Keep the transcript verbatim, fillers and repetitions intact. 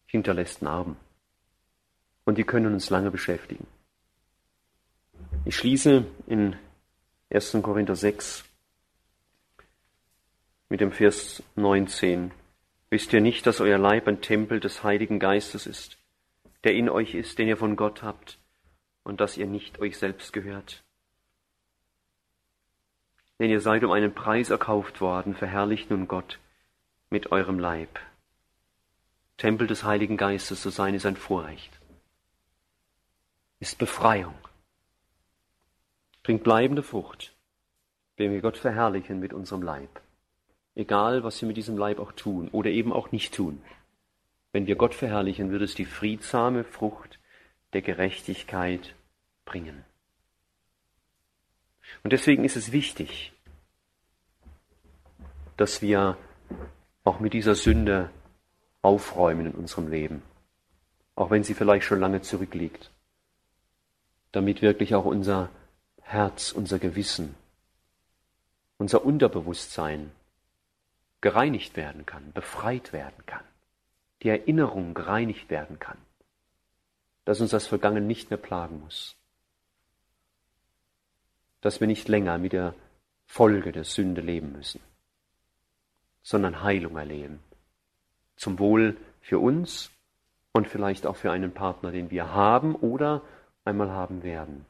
hinterlässt Narben. Und die können uns lange beschäftigen. Ich schließe in ersten Korinther sechs mit dem Vers neunzehn. Wisst ihr nicht, dass euer Leib ein Tempel des Heiligen Geistes ist, der in euch ist, den ihr von Gott habt, und dass ihr nicht euch selbst gehört? Denn ihr seid um einen Preis erkauft worden, verherrlicht nun Gott mit eurem Leib. Tempel des Heiligen Geistes zu sein, ist ein Vorrecht, ist Befreiung, bringt bleibende Frucht, wenn wir Gott verherrlichen mit unserem Leib. Egal, was wir mit diesem Leib auch tun oder eben auch nicht tun. Wenn wir Gott verherrlichen, wird es die friedsame Frucht der Gerechtigkeit bringen. Und deswegen ist es wichtig, dass wir auch mit dieser Sünde aufräumen in unserem Leben, auch wenn sie vielleicht schon lange zurückliegt, damit wirklich auch unser Herz, unser Gewissen, unser Unterbewusstsein gereinigt werden kann, befreit werden kann, die Erinnerung gereinigt werden kann, dass uns das Vergangene nicht mehr plagen muss, dass wir nicht länger mit der Folge der Sünde leben müssen, sondern Heilung erleben, zum Wohl für uns und vielleicht auch für einen Partner, den wir haben oder einmal haben werden.